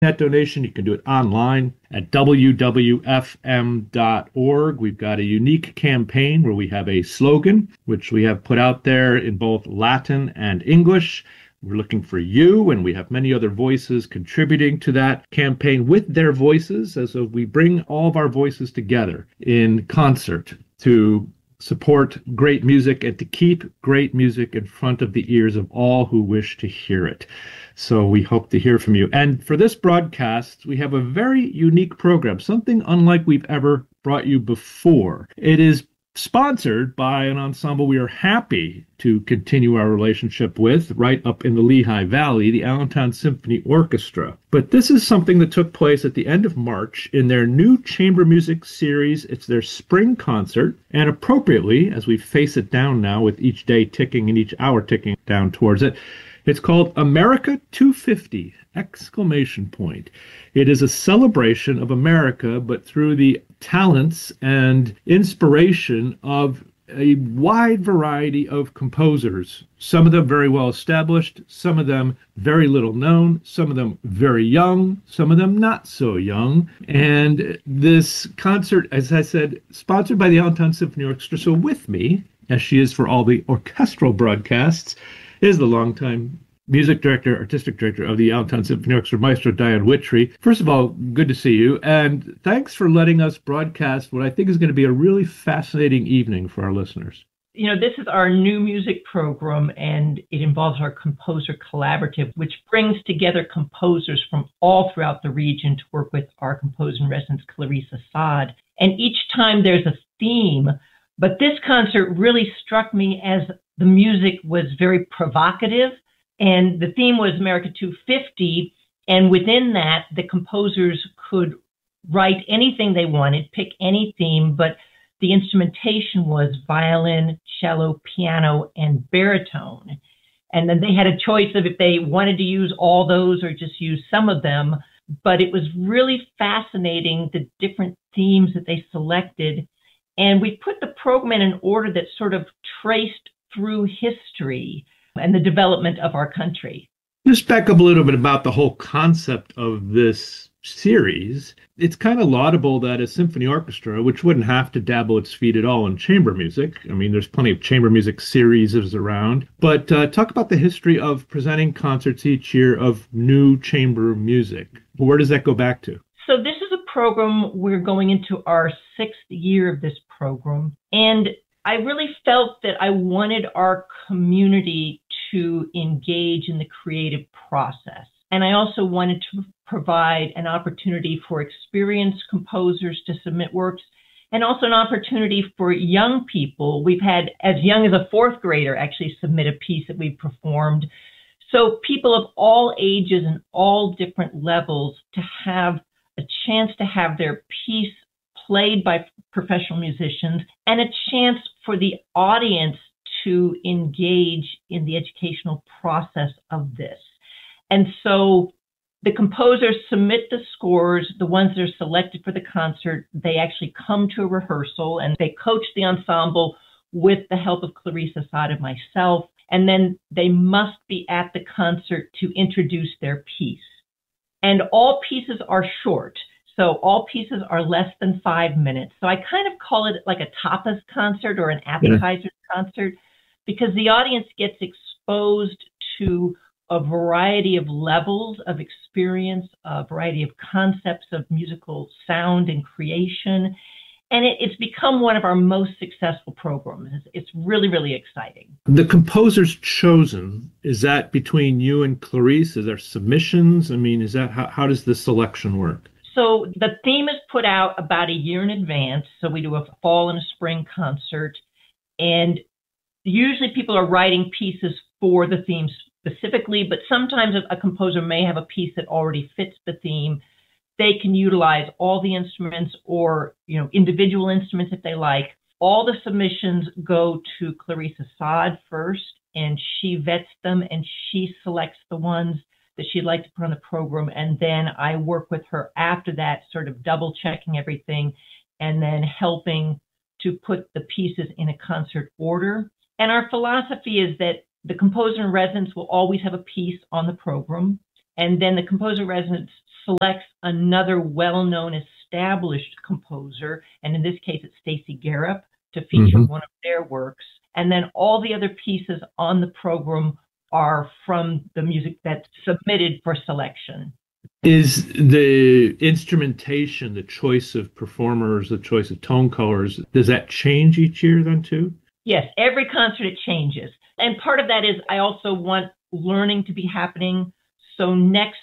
that donation. You can do it online at wwfm.org. We've got a unique campaign where we have a slogan, which we have put out there in both Latin and English. We're looking for you, and we have many other voices contributing to that campaign with their voices as we bring all of our voices together in concert to support great music and to keep great music in front of the ears of all who wish to hear it. So we hope to hear from you. And for this broadcast, we have a very unique program, something unlike we've ever brought you before. It is sponsored by an ensemble we are happy to continue our relationship with right up in the Lehigh Valley, the Allentown Symphony Orchestra. But this is something that took place at the end of March in their new chamber music series. It's their spring concert, and appropriately, as we face it down now with each day ticking and each hour ticking down towards it, it's called America 250! Exclamation point. It is a celebration of America, but through the talents and inspiration of a wide variety of composers. Some of them very well established, some of them very little known, some of them very young, some of them not so young. And this concert, as I said, sponsored by the Allentown Symphony Orchestra. So with me, as she is for all the orchestral broadcasts, is the longtime music director, artistic director of the Allentown Symphony Orchestra, Maestro Diane Wittry. First of all, good to see you, and thanks for letting us broadcast what I think is going to be a really fascinating evening for our listeners. You know, this is our new music program, and it involves our Composer Collaborative, which brings together composers from all throughout the region to work with our composer in residence, Clarice Assad. And each time there's a theme, but this concert really struck me as the music was very provocative, and the theme was America 250, and within that, the composers could write anything they wanted, pick any theme, but the instrumentation was violin, cello, piano, and baritone. And then they had a choice of if they wanted to use all those or just use some of them, but it was really fascinating, the different themes that they selected. And we put the program in an order that sort of traced through history and the development of our country. Just back up a little bit about the whole concept of this series. It's kind of laudable that a symphony orchestra, which wouldn't have to dabble its feet at all in chamber music. I mean, there's plenty of chamber music series around. But talk about the history of presenting concerts each year of new chamber music. Where does that go back to? So this is a program, we're going into our 6th year of this program. And I really felt that I wanted our community to engage in the creative process. And I also wanted to provide an opportunity for experienced composers to submit works, and also an opportunity for young people. We've had as young as a 4th grader actually submit a piece that we performed. So people of all ages and all different levels to have a chance to have their piece played by professional musicians, and a chance for the audience to engage in the educational process of this. And so the composers submit the scores, the ones that are selected for the concert. They actually come to a rehearsal and they coach the ensemble with the help of Clarice Assad and myself. And then they must be at the concert to introduce their piece. And all pieces are short. So all pieces are less than 5 minutes. So I kind of call it like a tapas concert or an appetizer concert, because the audience gets exposed to a variety of levels of experience, a variety of concepts of musical sound and creation. And it's become one of our most successful programs. It's really, really exciting. The composers chosen, is that between you and Clarice? Is there submissions? I mean, is that how does the selection work? So the theme is put out about a year in advance. So we do a fall and a spring concert. And usually people are writing pieces for the theme specifically, but sometimes a composer may have a piece that already fits the theme. They can utilize all the instruments or, individual instruments if they like. All the submissions go to Clarice Assad first, and she vets them and she selects the ones that she'd like to put on the program. And then I work with her after that, sort of double checking everything and then helping to put the pieces in a concert order. And our philosophy is that the composer in residence will always have a piece on the program. And then the composer in residence selects another well-known established composer, and in this case it's Stacey Garrop, to feature one of their works. And then all the other pieces on the program are from the music that's submitted for selection. Is the instrumentation, the choice of performers, the choice of tone colors, does that change each year then too? Yes, every concert it changes. And part of that is I also want learning to be happening. So next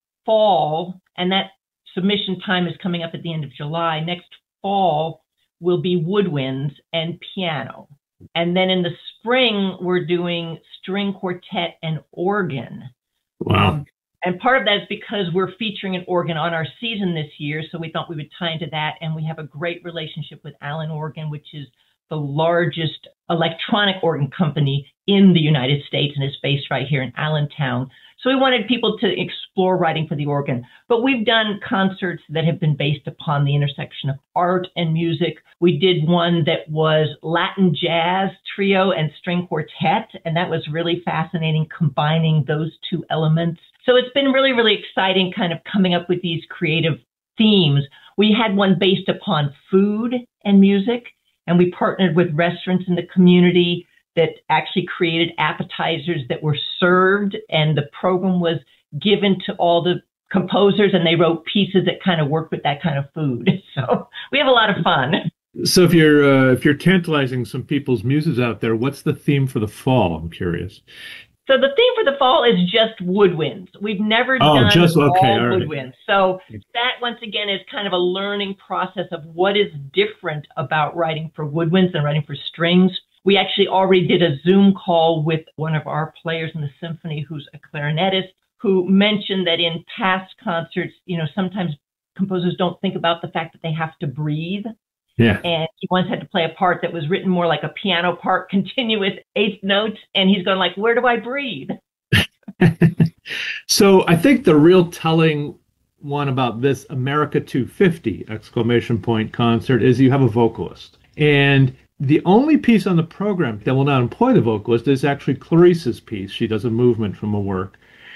fall, and that submission time is coming up at the end of July, next fall will be woodwinds and piano. And then in the spring, we're doing string quartet and organ. Wow. And part of that is because we're featuring an organ on our season this year, so we thought we would tie into that. And we have a great relationship with Allen Organ, which is the largest electronic organ company in the United States and is based right here in Allentown. So we wanted people to explore writing for the organ. But we've done concerts that have been based upon the intersection of art and music. We did one that was Latin jazz trio and string quartet, and that was really fascinating, combining those two elements. So it's been really, really exciting kind of coming up with these creative themes. We had one based upon food and music, and we partnered with restaurants in the community that actually created appetizers that were served, and the program was given to all the composers, and they wrote pieces that kind of worked with that kind of food. So we have a lot of fun. So if you're tantalizing some people's muses out there, what's the theme for the fall? I'm curious. So the theme for the fall is just woodwinds. We've never done all woodwinds. So that, once again, is kind of a learning process of what is different about writing for woodwinds and writing for strings. We actually already did a Zoom call with one of our players in the symphony who's a clarinetist, who mentioned that in past concerts, sometimes composers don't think about the fact that they have to breathe. Yeah. And he once had to play a part that was written more like a piano part, continuous eighth notes, and he's going like, where do I breathe? So I think the real telling one about this America 250 ! Concert is you have a vocalist. And the only piece on the program that will not employ the vocalist is actually Clarice's piece. She does a movement from a work.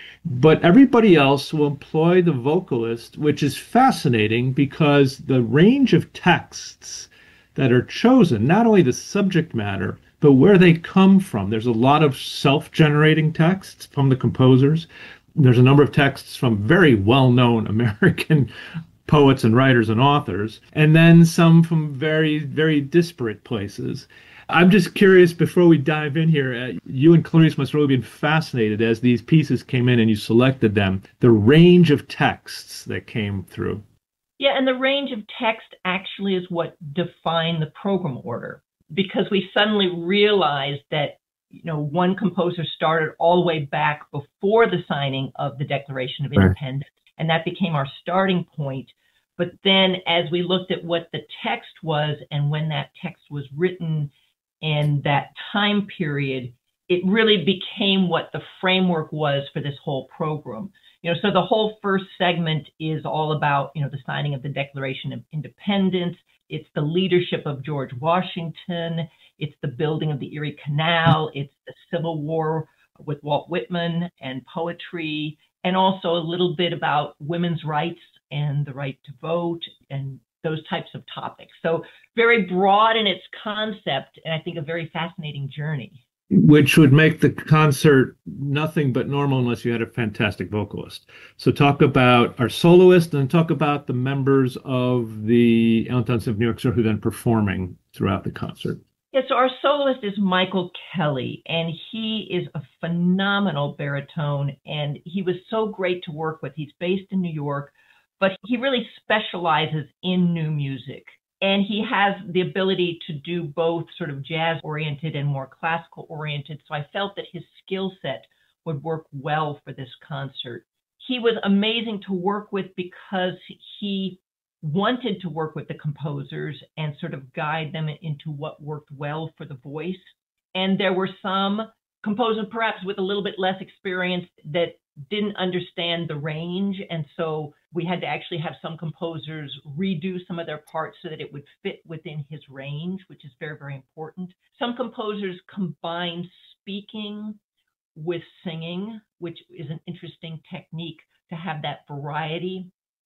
But everybody else will employ the vocalist, which is fascinating because the range of texts that are chosen, not only the subject matter, but where they come from. There's a lot of self-generating texts from the composers. There's a number of texts from very well-known American poets and writers and authors, and then some from very, very disparate places. I'm just curious, before we dive in here, you and Clarice must really have been fascinated as these pieces came in and you selected them, the range of texts that came through. Yeah, and the range of text actually is what defined the program order, because we suddenly realized that one composer started all the way back before the signing of the Declaration of Independence, and that became our starting point. But then as we looked at what the text was and when that text was written and that time period, it really became what the framework was for this whole program. So the whole first segment is all about, the signing of the Declaration of Independence. It's the leadership of George Washington. It's the building of the Erie Canal. It's the Civil War with Walt Whitman and poetry, and also a little bit about women's rights and the right to vote and those types of topics. So very broad in its concept, and I think a very fascinating journey. Which would make the concert nothing but normal unless you had a fantastic vocalist. So talk about our soloist and talk about the members of the Allentown Symphony Orchestra who then performing throughout the concert. Yeah, so our soloist is Michael Kelly, and he is a phenomenal baritone, and he was so great to work with. He's based in New York, but he really specializes in new music. And he has the ability to do both sort of jazz-oriented and more classical-oriented. So I felt that his skill set would work well for this concert. He was amazing to work with because he wanted to work with the composers and sort of guide them into what worked well for the voice. And there were some composers, perhaps with a little bit less experience, that didn't understand the range. And so we had to actually have some composers redo some of their parts so that it would fit within his range, which is very, very important. Some composers combine speaking with singing, which is an interesting technique to have that variety.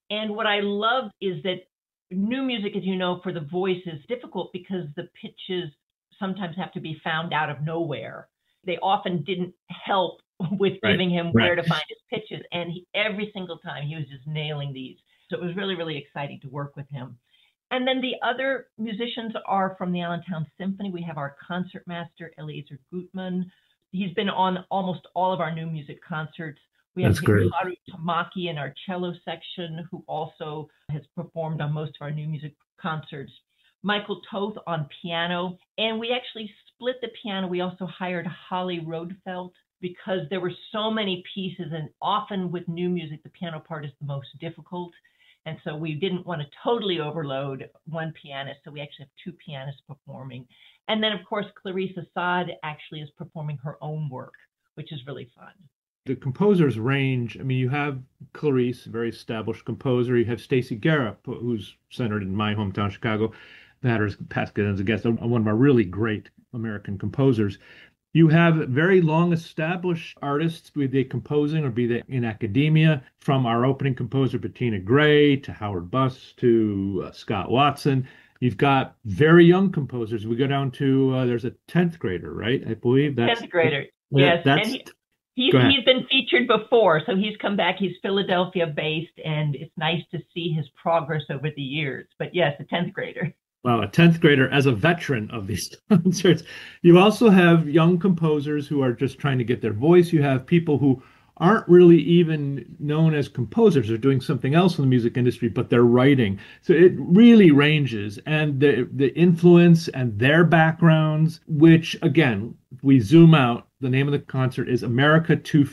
And what I loved is that new music, as you know, for the voice is difficult because the pitches sometimes have to be found out of nowhere. They often didn't help with giving him where to find his pitches. And every single time he was just nailing these. So it was really, really exciting to work with him. And then the other musicians are from the Allentown Symphony. We have our concertmaster, Eliezer Gutman. He's been on almost all of our new music concerts. We have Haru Tamaki in our cello section, who also has performed on most of our new music concerts. Michael Toth on piano. And we actually split the piano. We also hired Holly Rodefelt because there were so many pieces. And often with new music, the piano part is the most difficult. And so we didn't want to totally overload one pianist. So we actually have two pianists performing. And then, of course, Clarice Assad actually is performing her own work, which is really fun. The composers range. I mean, you have Clarice, a very established composer. You have Stacey Guerra, who's centered in my hometown, Chicago. Matters Pascal as a guest, one of our really great American composers. You have very long established artists, be they composing or be they in academia, from our opening composer, Bettina Gray, to Howard Buss, to Scott Watson. You've got very young composers. We go down to, there's a 10th grader, right? I believe that's 10th grader. Yes. And he's been featured before. So he's come back. He's Philadelphia based, and it's nice to see his progress over the years. But yes, a 10th grader. Well, a 10th grader as a veteran of these concerts. You also have young composers who are just trying to get their voice. You have people who aren't really even known as composers or doing something else in the music industry, but they're writing. So it really ranges. And the influence and their backgrounds, which, again, we zoom out, the name of the concert is America 250 !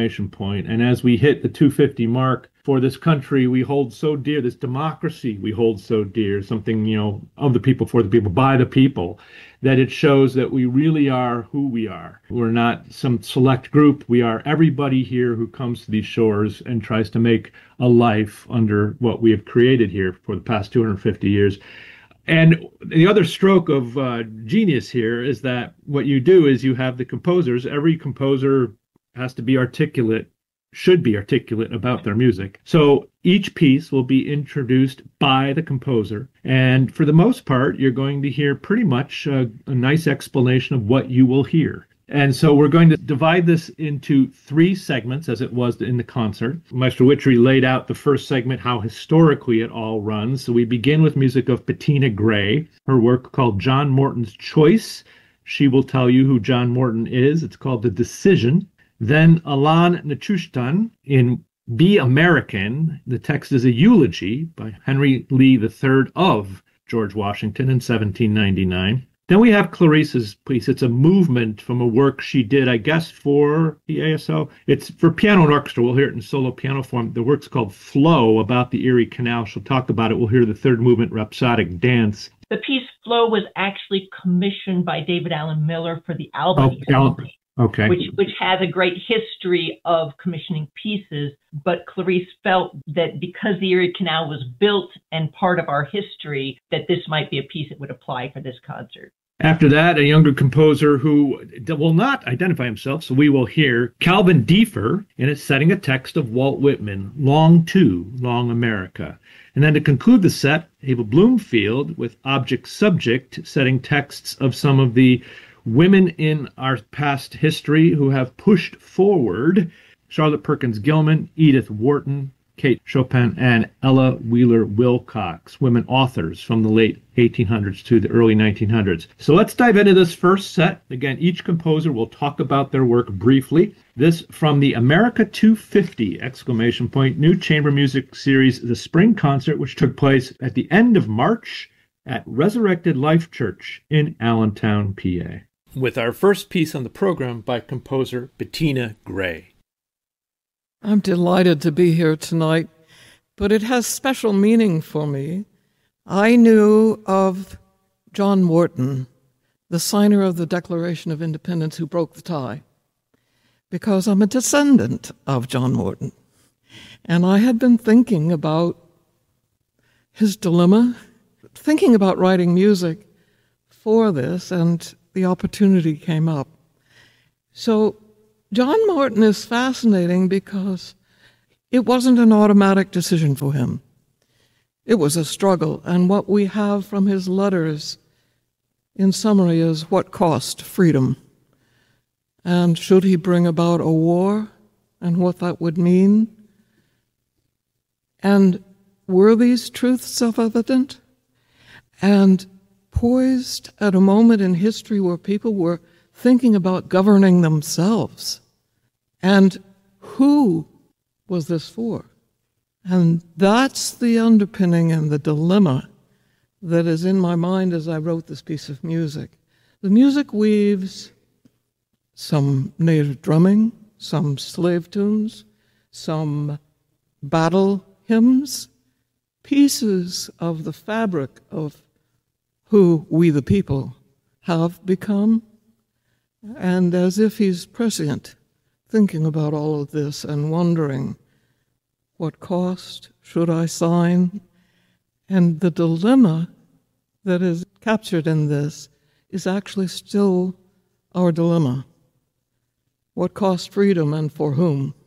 And as we hit the 250 mark for this country we hold so dear, this democracy we hold so dear, something, of the people, for the people, by the people, that it shows that we really are who we are. We're not some select group. We are everybody here who comes to these shores and tries to make a life under what we have created here for the past 250 years. And the other stroke of genius here is that what you do is you have the composers. Every composer has to be articulate, should be articulate about their music. So each piece will be introduced by the composer. And for the most part, you're going to hear pretty much a nice explanation of what you will hear. And so we're going to divide this into 3 segments, as it was in the concert. Maestro Witry laid out the first segment, how historically it all runs. So we begin with music of Bettina Gray, her work called John Morton's Choice. She will tell you who John Morton is. It's called The Decision. Then Alan Nechushtan in Be American. The text is a eulogy by Henry Lee III of George Washington in 1799. Then we have Clarice's piece. It's a movement from a work she did, I guess, for the ASO. It's for piano and orchestra. We'll hear it in solo piano form. The work's called Flow, about the Erie Canal. She'll talk about it. We'll hear the third movement, Rhapsodic Dance. The piece Flow was actually commissioned by David Allen Miller for the Albany Symphony. Okay. Which has a great history of commissioning pieces, but Clarice felt that because the Erie Canal was built and part of our history, that this might be a piece that would apply for this concert. After that, a younger composer who will not identify himself, so we will hear Calvin Defer, and it's setting a text of Walt Whitman, Long 2, Long America. And then to conclude the set, Ava Bloomfield with Object Subject, setting texts of some of the women in our past history who have pushed forward: Charlotte Perkins Gilman, Edith Wharton, Kate Chopin, and Ella Wheeler Wilcox, women authors from the late 1800s to the early 1900s. So let's dive into this first set. Again, each composer will talk about their work briefly. This from the America 250! New chamber music series, The Spring Concert, which took place at the end of March at Resurrected Life Church in Allentown, PA. With our first piece on the program by composer Bettina Gray. I'm delighted to be here tonight, but it has special meaning for me. I knew of John Morton, the signer of the Declaration of Independence, who broke the tie, because I'm a descendant of John Morton. And I had been thinking about his dilemma, thinking about writing music for this, and the opportunity came up. So John Morton is fascinating because It wasn't an automatic decision for him. It was a struggle, and what we have from his letters, in summary, is what cost freedom. And should he bring about a war, and what that would mean? And were these truths self-evident? And poised at a moment in history where people were thinking about governing themselves. And who was this for? And that's the underpinning and the dilemma that is in my mind as I wrote this piece of music. The music weaves some native drumming, some slave tunes, some battle hymns, pieces of the fabric of who we the people have become. And as if he's prescient, thinking about all of this and wondering, what cost should I sign? And the dilemma that is captured in this is actually still our dilemma. What cost freedom and for whom?